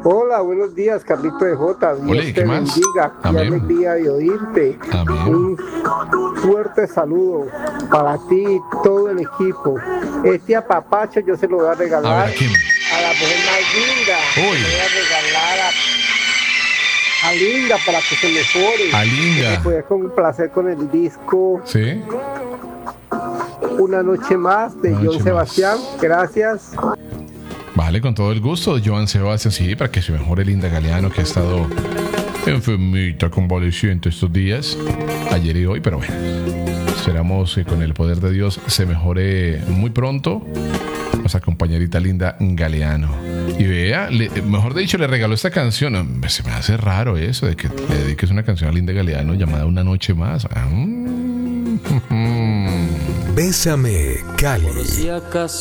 Hola, buenos días, Carlito de Jota. Hola, Dios ¿qué te más? bendiga. Qué Amén. alegría de oírte. Amén. Un fuerte saludo para ti y todo el equipo. Este apapacho yo se lo voy a A ver, regalar ¿a quién? a la mujer más linda. Uy, Se lo voy a regalar a Linda para que se mejore. a Que me Linda. puede complacer con el disco ¿Sí? Una noche más de Una John noche Sebastián. más. Gracias. Vale, con todo el gusto. Joan Sebastián, sí, para que se mejore Linda Galeano, que ha estado enfermita, convaleciente estos días, ayer y hoy, pero bueno, esperamos que con el poder de Dios se mejore muy pronto nuestra compañerita Linda Galeano. Y vea, mejor dicho, le regaló esta canción. Se me hace raro eso de que le dediques una canción a Linda Galeano llamada Una Noche Más. Bésame, Cali. Si acaso